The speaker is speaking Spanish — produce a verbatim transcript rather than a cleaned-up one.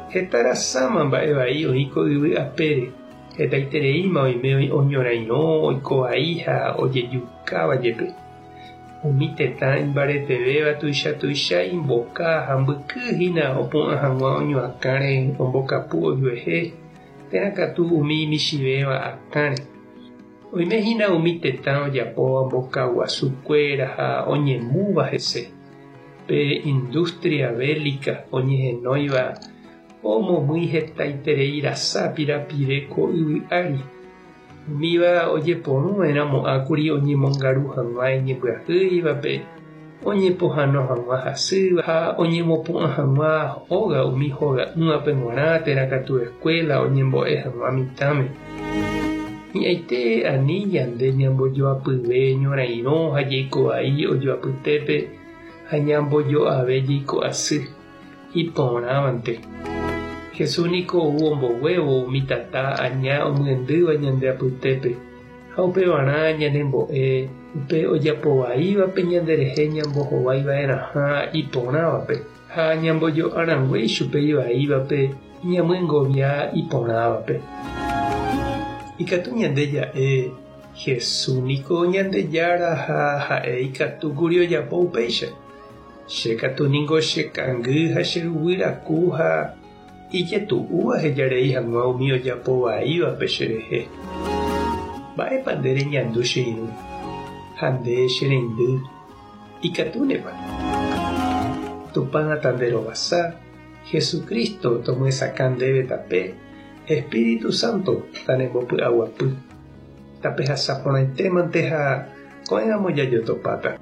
hetarasama mba'evai oiko yvy apére hetaitereíma oime oñorairõ oikoai ha ojejukáva jepe umi tetã imbaretevéva tuicha tuicha imboka ha mbykyhína opu'ã hag̃ua oñoakãre ombokapu ojuehe terakatu umi michivéva akãre. Oimehína umi tetã ojapóva mboka guasukuéra ha oñemúva hese pe industria bélica oñehenóiva omomýi hetaiterei rasa pirapire ko yvy ári. Umíva ojeporũveramo'ãkuri oñemongaru hag̃ua iñembyahýivape oñepohãno hag̃ua hasýva ha oñemopu'ã hag̃ua hóga umi hoga'ỹvape g̃uarã terakatu escuela oñembo'e hag̃ua mitãme. Hi'aite ani ñande ñambojoapyve ñorairõ ha jeikoai ojoapytépe ha ñambojoave jeiko'asy iporãvante. Jesús niko ou omboguévo umi tata aña omyendýva ñande apytépe ha upevarã ñanembo'e upe ojapovaívape ñanderehe ñambohovaiva'erãha iporãvape ha ñambojoaranguéi chupe ivaívape ñamyngomia iporãvape. Ikatu ñande ja'e Jesús niko ñandejára ha ha'e ikatukuri ojapo upéicha. Chekatu ningo chekãngy ha cheruguyraku ha ijetu'úva hejarei hag̃ua umi ojapovaívape cherehe. Mba'épa nde reñandu che irũ ha nde chereindy ikatúnepa. Tupãta nde rovasa Jesucristo tomyesakã ndéve tape Espíritu Santo tanembopy'aguapy tape hasapórãitémante ha ko'ẽramo jajotopáta.